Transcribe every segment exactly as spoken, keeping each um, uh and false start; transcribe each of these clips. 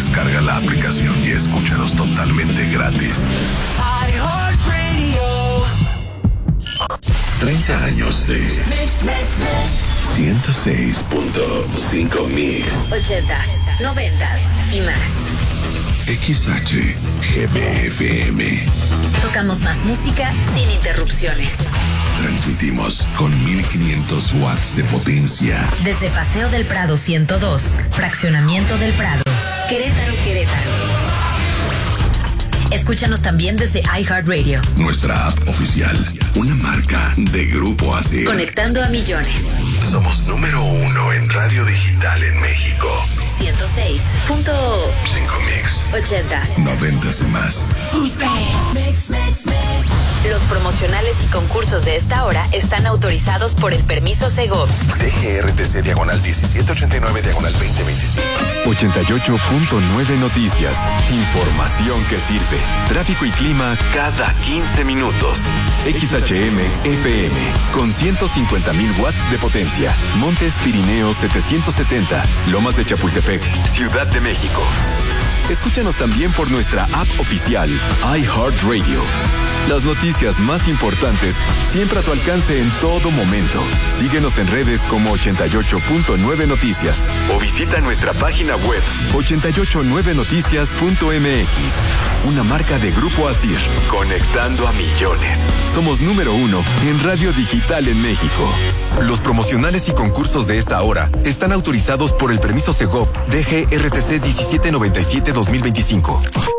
Descarga la aplicación y escúchanos totalmente gratis. iHeartRadio. treinta años de ciento seis punto cinco Mix. ochentas, noventas y más. X H G B F M. Tocamos más música sin interrupciones. Transmitimos con mil quinientos watts de potencia. Desde Paseo del Prado ciento dos, Fraccionamiento del Prado, Querétaro, Querétaro. Escúchanos también desde iHeartRadio. Nuestra app oficial, una marca de Grupo Asir. Conectando a millones. Somos número uno en radio digital en México. ciento seis punto cinco Mix. ochentas. noventas y más. Mix, mix, mix. Los promocionales y concursos de esta hora están autorizados por el permiso Segov. D G R T C diagonal diecisiete ochenta y nueve diagonal veinte veinticinco. ochenta y ocho punto nueve Noticias. Información que sirve. Tráfico y clima cada quince minutos. X H M F M con ciento cincuenta mil watts de potencia. Montes Pirineos setecientos setenta. Lomas de Chapultepec, Ciudad de México. Escúchanos también por nuestra app oficial iHeartRadio. Las noticias más importantes siempre a tu alcance en todo momento. Síguenos en redes como ochenta y ocho punto nueve Noticias o visita nuestra página web ochenta y ocho nueve noticias punto m x. Una marca de Grupo Asir, conectando a millones. Somos número uno en radio digital en México. Los promocionales y concursos de esta hora están autorizados por el permiso Segov D G R T C diecisiete noventa y siete dos mil veinticinco.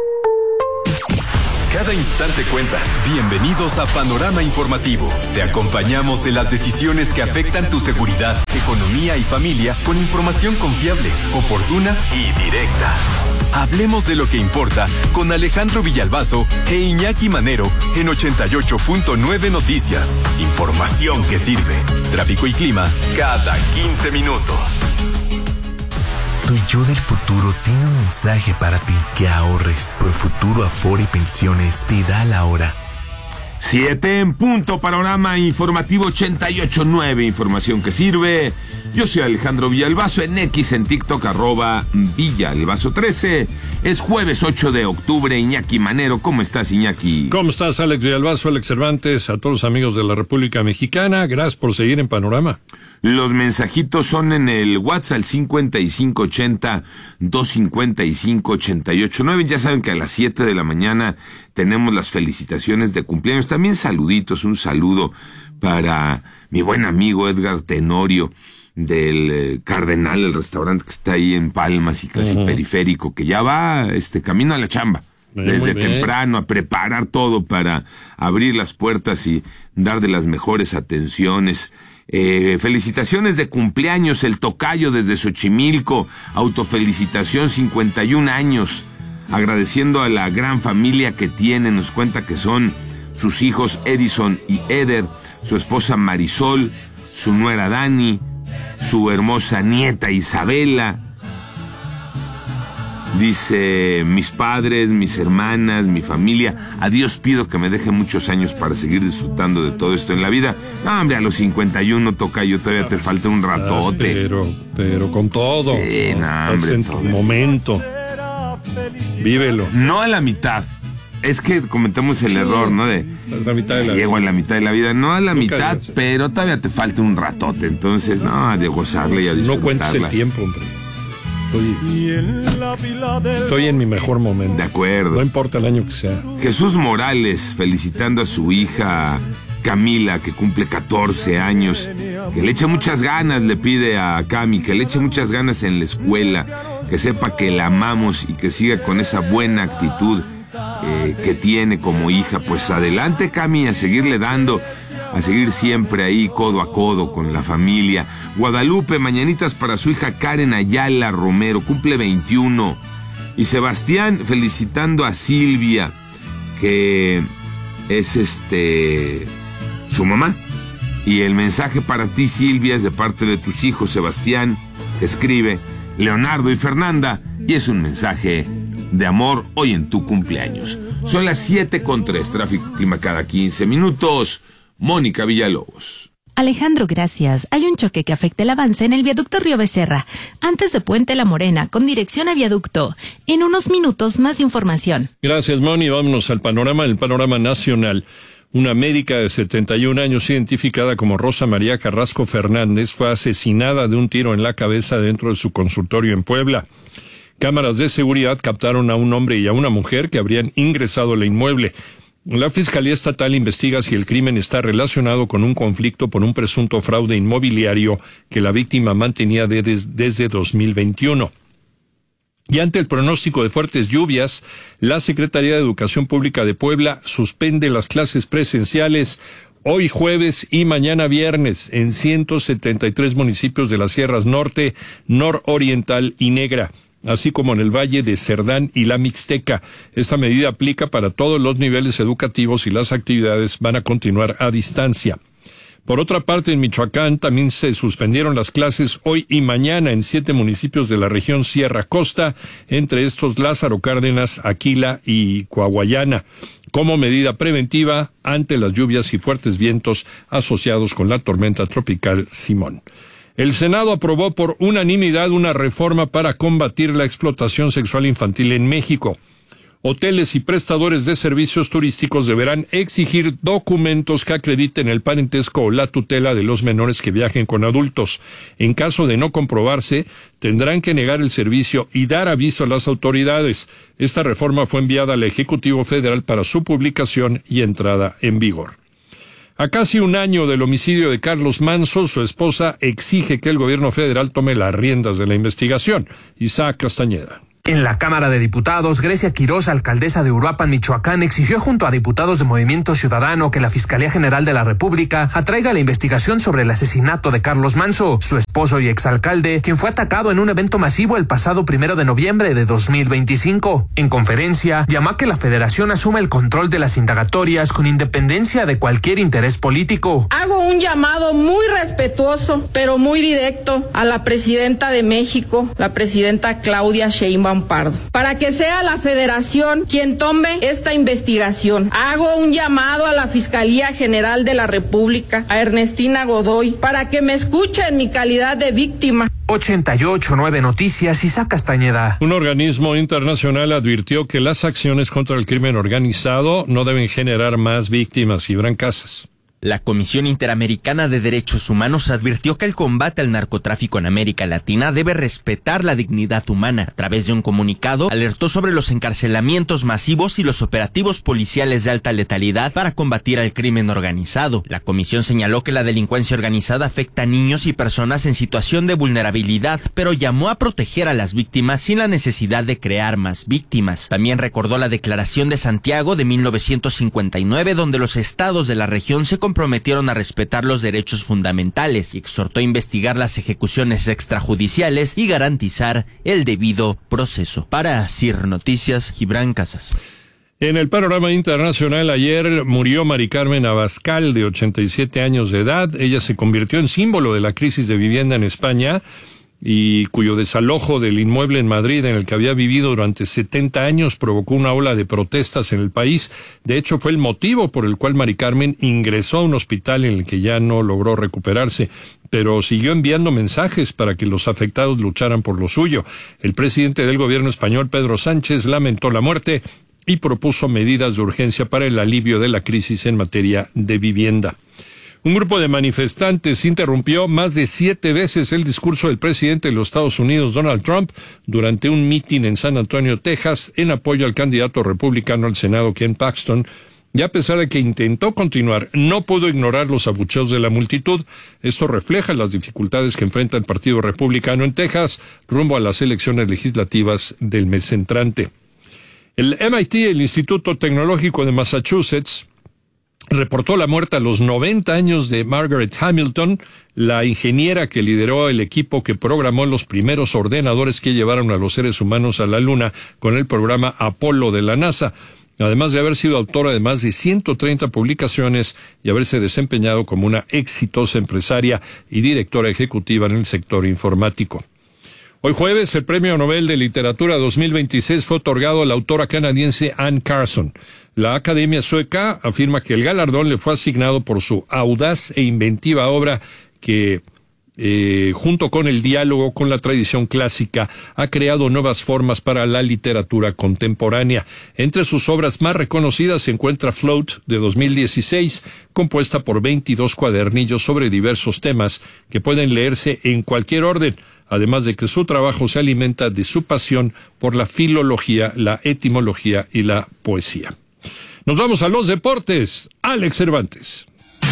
Cada instante cuenta. Bienvenidos a Panorama Informativo. Te acompañamos en las decisiones que afectan tu seguridad, economía y familia con información confiable, oportuna y directa. Hablemos de lo que importa con Alejandro Villalbazo e Iñaki Manero en ochenta y ocho punto nueve Noticias. Información que sirve. Tráfico y clima cada quince minutos. Tu yo del futuro tiene un mensaje para ti. Que ahorres. Profuturo Afore y Pensiones te da la hora. Siete en punto, Panorama Informativo ochenta y ocho punto nueve, información que sirve. Yo soy Alejandro Villalbazo, en X, en TikTok, arroba Villalbazo trece. Es jueves ocho de octubre, Iñaki Manero. ¿Cómo estás, Iñaki? ¿Cómo estás, Alex Villalbazo, Alex Cervantes, a todos los amigos de la República Mexicana? Gracias por seguir en Panorama. Los mensajitos son en el WhatsApp cincuenta y cinco ochenta, doscientos cincuenta y cinco, ochenta y ocho nueve. Ya saben que a las siete de la mañana tenemos las felicitaciones de cumpleaños. También saluditos, un saludo para mi buen amigo Edgar Tenorio del eh, Cardenal, el restaurante que está ahí en Palmas y casi uh-huh. periférico, que ya va este camino a la chamba. Bien, desde temprano a preparar todo para abrir las puertas y dar de las mejores atenciones. Eh, felicitaciones de cumpleaños, el tocayo desde Xochimilco, autofelicitación, cincuenta y un años, agradeciendo a la gran familia que tiene. Nos cuenta que son sus hijos Edison y Eder, su esposa Marisol, su nuera Dani, su hermosa nieta Isabela. Dice, mis padres, mis hermanas, mi familia, a Dios pido que me deje muchos años para seguir disfrutando de todo esto en la vida. No, hombre, a los cincuenta y uno, tocayo, todavía te falta un ratote. Pero, pero con todo. Sí, no, no hombre, en tu momento. Vívelo. No a la mitad. Es que cometemos el sí, error, ¿no? De la mitad de la llego vida. a la mitad de la vida, no a la Nunca mitad, digas. pero todavía te falta un ratote. Entonces, no, de gozarle y a disfrutarla. No cuentes el tiempo, hombre. Estoy, estoy en mi mejor momento. De acuerdo. No importa el año que sea. Jesús Morales felicitando a su hija Camila, que cumple catorce años, que le eche muchas ganas, le pide a Cami, que le eche muchas ganas en la escuela, que sepa que la amamos y que siga con esa buena actitud eh, que tiene como hija. Pues adelante, Cami, a seguirle dando, a seguir siempre ahí codo a codo con la familia. Guadalupe, mañanitas para su hija Karen Ayala Romero, cumple veintiuno. Y Sebastián felicitando a Silvia, que es este su mamá. Y el mensaje para ti, Silvia, es de parte de tus hijos, Sebastián, escribe Leonardo y Fernanda, y es un mensaje de amor hoy en tu cumpleaños. Son las siete con tres, tráfico y clima cada quince minutos. Mónica Villalobos. Alejandro, gracias. Hay un choque que afecta el avance en el viaducto Río Becerra, antes de Puente La Morena, con dirección a viaducto. En unos minutos, más información. Gracias, Moni. Vámonos al panorama, el panorama nacional. Una médica de setenta y un años, identificada como Rosa María Carrasco Fernández, fue asesinada de un tiro en la cabeza dentro de su consultorio en Puebla. Cámaras de seguridad captaron a un hombre y a una mujer que habrían ingresado al inmueble. La Fiscalía Estatal investiga si el crimen está relacionado con un conflicto por un presunto fraude inmobiliario que la víctima mantenía de, des, desde dos mil veintiuno. Y ante el pronóstico de fuertes lluvias, la Secretaría de Educación Pública de Puebla suspende las clases presenciales hoy jueves y mañana viernes en ciento setenta y tres municipios de las Sierras Norte, Nororiental y Negra, así como en el Valle de Cerdán y la Mixteca. Esta medida aplica para todos los niveles educativos y las actividades van a continuar a distancia. Por otra parte, en Michoacán también se suspendieron las clases hoy y mañana en siete municipios de la región Sierra Costa, entre estos Lázaro Cárdenas, Aquila y Coahuayana, como medida preventiva ante las lluvias y fuertes vientos asociados con la tormenta tropical Simón. El Senado aprobó por unanimidad una reforma para combatir la explotación sexual infantil en México. Hoteles y prestadores de servicios turísticos deberán exigir documentos que acrediten el parentesco o la tutela de los menores que viajen con adultos. En caso de no comprobarse, tendrán que negar el servicio y dar aviso a las autoridades. Esta reforma fue enviada al Ejecutivo Federal para su publicación y entrada en vigor. A casi un año del homicidio de Carlos Manzo, su esposa exige que el gobierno federal tome las riendas de la investigación. Isaac Castañeda. En la Cámara de Diputados, Grecia Quirós, alcaldesa de Uruapan, Michoacán, exigió junto a diputados de Movimiento Ciudadano que la Fiscalía General de la República atraiga la investigación sobre el asesinato de Carlos Manzo, su esposo y exalcalde, quien fue atacado en un evento masivo el pasado primero de noviembre de dos mil veinticinco. En conferencia, llamó a que la Federación asuma el control de las indagatorias con independencia de cualquier interés político. Hago un llamado muy respetuoso, pero muy directo, a la presidenta de México, la presidenta Claudia Sheinbaum Pardo, para que sea la Federación quien tome esta investigación. Hago un llamado a la Fiscalía General de la República, a Ernestina Godoy, para que me escuche en mi calidad de víctima. ochenta y ocho punto nueve Noticias, Isaac Castañeda. Un organismo internacional advirtió que las acciones contra el crimen organizado no deben generar más víctimas. Gibran Casas. La Comisión Interamericana de Derechos Humanos advirtió que el combate al narcotráfico en América Latina debe respetar la dignidad humana. A través de un comunicado, alertó sobre los encarcelamientos masivos y los operativos policiales de alta letalidad para combatir al crimen organizado. La comisión señaló que la delincuencia organizada afecta a niños y personas en situación de vulnerabilidad, pero llamó a proteger a las víctimas sin la necesidad de crear más víctimas. También recordó la Declaración de Santiago de mil novecientos cincuenta y nueve, donde los estados de la región se comprometieron a respetar los derechos fundamentales y exhortó a investigar las ejecuciones extrajudiciales y garantizar el debido proceso. Para CIR Noticias, Gibran Casas. En el panorama internacional, ayer murió Mari Carmen Abascal, de ochenta y siete años de edad. Ella se convirtió en símbolo de la crisis de vivienda en España y cuyo desalojo del inmueble en Madrid, en el que había vivido durante setenta años, provocó una ola de protestas en el país. De hecho, fue el motivo por el cual Mari Carmen ingresó a un hospital en el que ya no logró recuperarse, pero siguió enviando mensajes para que los afectados lucharan por lo suyo. El presidente del gobierno español, Pedro Sánchez, lamentó la muerte y propuso medidas de urgencia para el alivio de la crisis en materia de vivienda. Un grupo de manifestantes interrumpió más de siete veces el discurso del presidente de los Estados Unidos, Donald Trump, durante un mitin en San Antonio, Texas, en apoyo al candidato republicano al Senado, Ken Paxton. Y a pesar de que intentó continuar, no pudo ignorar los abucheos de la multitud. Esto refleja las dificultades que enfrenta el Partido Republicano en Texas rumbo a las elecciones legislativas del mes entrante. El M I T, el Instituto Tecnológico de Massachusetts, reportó la muerte a los noventa años de Margaret Hamilton, la ingeniera que lideró el equipo que programó los primeros ordenadores que llevaron a los seres humanos a la Luna con el programa Apolo de la NASA, además de haber sido autora de más de ciento treinta publicaciones y haberse desempeñado como una exitosa empresaria y directora ejecutiva en el sector informático. Hoy jueves, el Premio Nobel de Literatura dos mil veintiséis fue otorgado a la autora canadiense Anne Carson. La Academia Sueca afirma que el galardón le fue asignado por su audaz e inventiva obra que, eh, junto con el diálogo con la tradición clásica, ha creado nuevas formas para la literatura contemporánea. Entre sus obras más reconocidas se encuentra Float, de dos mil dieciséis, compuesta por veintidós cuadernillos sobre diversos temas que pueden leerse en cualquier orden, además de que su trabajo se alimenta de su pasión por la filología, la etimología y la poesía. Nos vamos a los deportes. Alex Cervantes.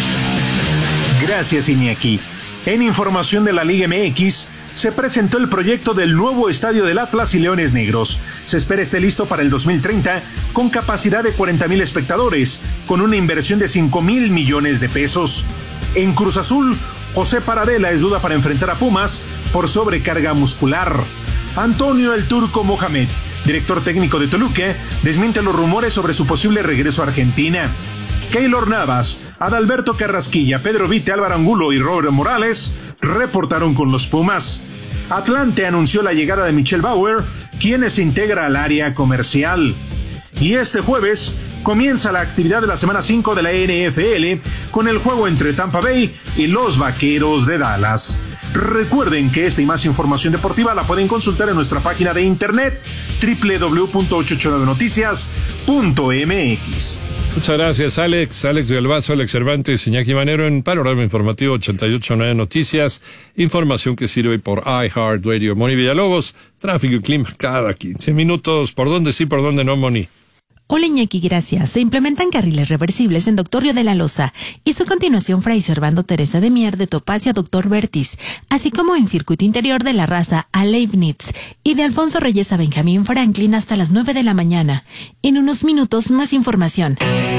Gracias, Iñaki. En información de la Liga M X, se presentó el proyecto del nuevo estadio del Atlas y Leones Negros. Se espera esté listo para el dos mil treinta, con capacidad de cuarenta mil espectadores, con una inversión de cinco mil millones de pesos. En Cruz Azul, José Paradela es duda para enfrentar a Pumas por sobrecarga muscular. Antonio El Turco Mohamed, director técnico de Toluca, desmiente los rumores sobre su posible regreso a Argentina. Keylor Navas, Adalberto Carrasquilla, Pedro Vite, Álvaro Angulo y Robert Morales reportaron con los Pumas. Atlante anunció la llegada de Michelle Bauer, quien se integra al área comercial. Y este jueves comienza la actividad de la semana cinco de la N F L con el juego entre Tampa Bay y los Vaqueros de Dallas. Recuerden que esta y más información deportiva la pueden consultar en nuestra página de internet doble u doble u doble u punto ochocientos ochenta y nueve noticias punto m x. Muchas gracias, Alex. Alex Villalbazo, Alex Cervantes, Iñaki Manero en Panorama Informativo ochenta y ocho punto nueve Noticias. Información que sirve por iHeartRadio. Moni Villalobos, tráfico y clima cada quince minutos. ¿Por dónde sí, por dónde no, Moni? Hola, Iñaki, gracias. Se implementan carriles reversibles en Doctor Río de la Loza y su continuación Fray Servando Teresa de Mier de Topacio a Doctor Vertis, así como en circuito interior de La Raza a Leibniz y de Alfonso Reyes a Benjamín Franklin hasta las nueve de la mañana. En unos minutos más información.